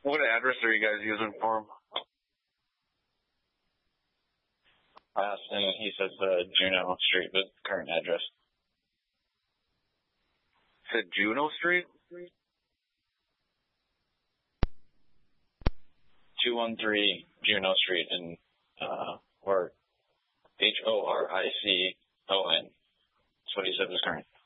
What address are you guys using for him? I asked him, he says Juno Street, the current address. Said Juno Street? 213 Juno Street in, or Horicon. That's what he said was current.